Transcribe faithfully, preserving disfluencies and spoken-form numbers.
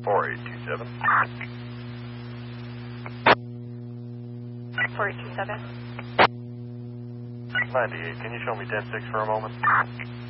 four eight two seven. four eight two seven. ninety-eight, can you show me ten six for a moment?